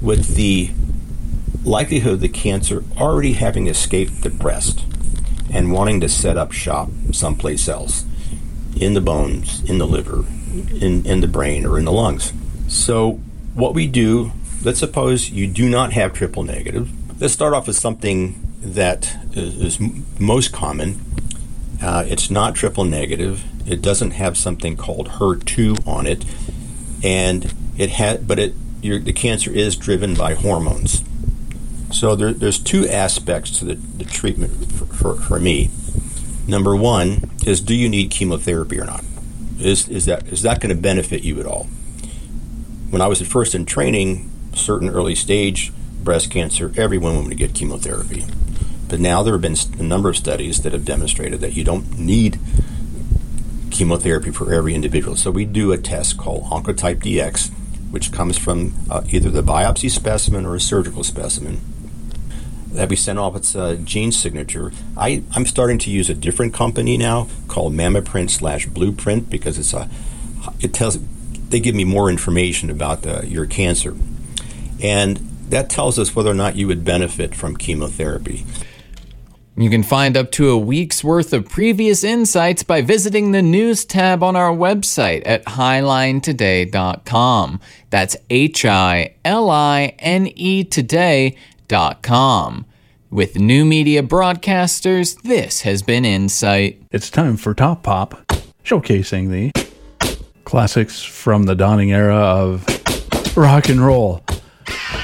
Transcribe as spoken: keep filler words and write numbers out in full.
with the likelihood of the cancer already having escaped the breast and wanting to set up shop someplace else, in the bones, in the liver, in, in the brain, or in the lungs. So what we do, let's suppose you do not have triple negative. Let's start off with something that is, is most common. Uh, it's not triple negative. It doesn't have something called H E R two on it, and it had, but it your, the cancer is driven by hormones. So there, there's two aspects to the, the treatment for, for, for me. Number one is, do you need chemotherapy or not? Is is that is that going to benefit you at all? When I was at first in training, certain early stage breast cancer, everyone would get chemotherapy. But now there have been a number of studies that have demonstrated that you don't need chemotherapy for every individual. So we do a test called Oncotype D X, which comes from uh, either the biopsy specimen or a surgical specimen that we send off its uh, gene signature. I, I'm starting to use a different company now called Mammaprint slash Blueprint because it's a it tells they give me more information about uh, your cancer, and that tells us whether or not you would benefit from chemotherapy. You can find up to a week's worth of previous insights by visiting the news tab on our website at highline today dot com. That's H I L I N E today dot com. With New Media Broadcasters, this has been Insight. It's time for Top Pop, showcasing the classics from the dawning era of rock and roll.